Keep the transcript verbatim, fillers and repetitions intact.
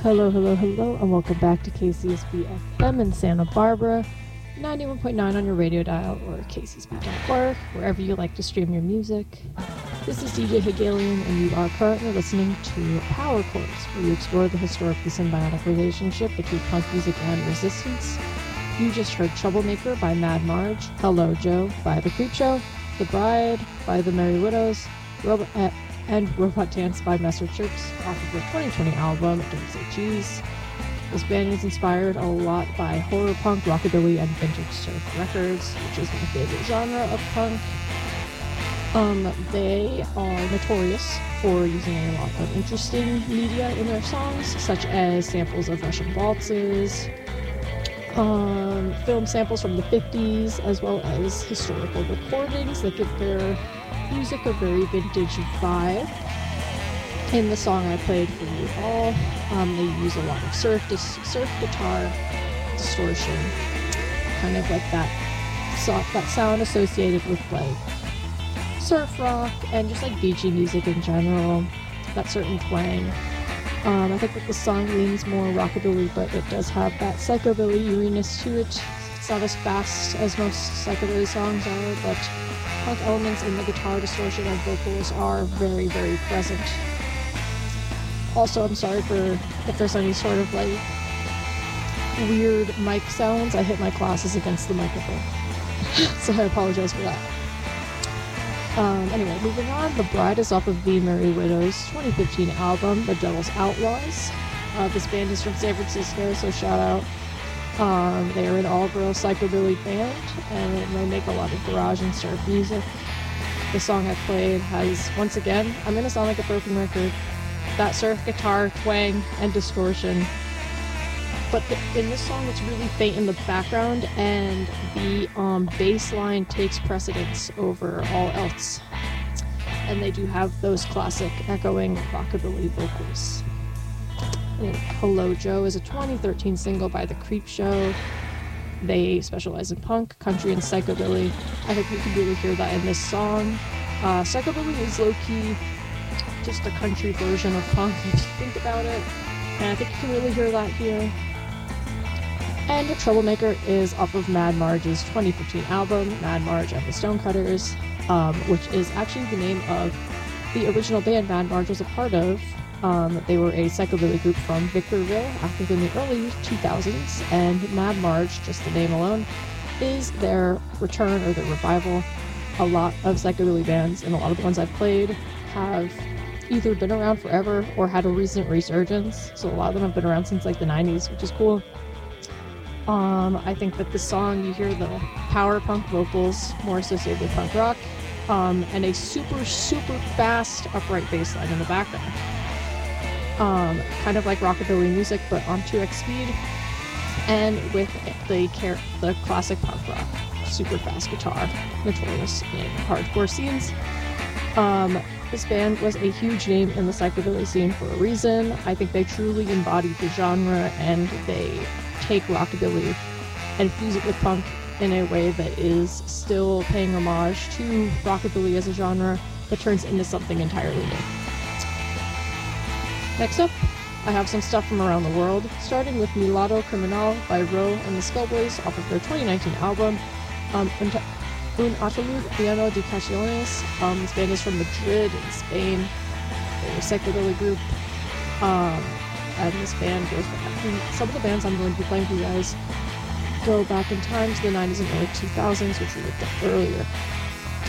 Hello, hello, hello, and welcome back to K C S B F M in Santa Barbara, ninety-one point nine on your radio dial or k c s b dot org, wherever you like to stream your music. This is D J Hegelian, and you are currently listening to Power Chords, where you explore the historically symbiotic relationship between punk music and resistance. You just heard Troublemaker by Mad Marge, Hello Joe by The Creepshow, The Bride by The Merry Widows, Robot uh, and Robot Dance by Messer Chirps off of their twenty twenty album, Don't Say Cheese. This band is inspired a lot by horror punk, rockabilly, and vintage surf records, which is my favorite genre of punk. Um, they are notorious for using a lot of interesting media in their songs, such as samples of Russian waltzes, um, film samples from the fifties, as well as historical recordings that give their music a very vintage vibe. In the song I played for you all, um, they use a lot of surf, dis- surf guitar distortion, kind of like that, so- that sound associated with like surf rock and just like beachy music in general, that certain twang. Um, I think that the song leans more rockabilly, but it does have that psychobilly eeriness to it. It's not as fast as most psychobilly songs are, but punk elements in the guitar distortion and vocals are very, very present. Also, I'm sorry for if there's any sort of like weird mic sounds. I hit my glasses against the microphone, so I apologize for that. Um, anyway, moving on, The Bride is off of The Merry Widows' twenty fifteen album, The Devil's Outlaws. Uh, this band is from San Francisco, so shout out. Um, they are an all-girl psychobilly band, and they make a lot of garage and surf music. The song I played has, once again, I'm gonna sound like a broken record, that surf guitar twang and distortion. But the, in this song, it's really faint in the background, and the um, bass line takes precedence over all else. And they do have those classic echoing rockabilly vocals. Anyway, Hello Joe is a twenty thirteen single by The Creepshow. They specialize in punk, country, and psychobilly. I think you can really hear that in this song. Uh, psychobilly is low-key just a country version of punk if you think about it. And I think you can really hear that here. And Troublemaker is off of Mad Marge's twenty fifteen album, Mad Marge and the Stonecutters, um, which is actually the name of the original band Mad Marge was a part of. Um, they were a psychobilly group from Victorville, active in the early two thousands, and Mad Marge, just the name alone, is their return or their revival. A lot of psychobilly bands, and a lot of the ones I've played, have either been around forever or had a recent resurgence, so a lot of them have been around since like the nineties, which is cool. Um, I think that this song, you hear the power punk vocals, more associated with punk rock, um, and a super, super fast upright bass line in the background. Um, kind of like rockabilly music, but on two x speed, and with the car- the classic punk rock, super fast guitar, notorious in hardcore scenes. Um, this band was a huge name in the psychobilly scene for a reason. I think they truly embodied the genre, and they take rockabilly and fuse it with punk in a way that is still paying homage to rockabilly as a genre, but turns into something entirely new. Next up, I have some stuff from around the world, starting with Milado Criminal by Ro and the Skullboys off of their twenty nineteen album, um, Un Ataúd Lleno de Canciones. Um, this band is from Madrid in Spain. They're a psychobilly group. Um, and this band goes back. Some of the bands I'm going to be playing for you guys go back in time to the nineties and early two thousands, which we looked at earlier.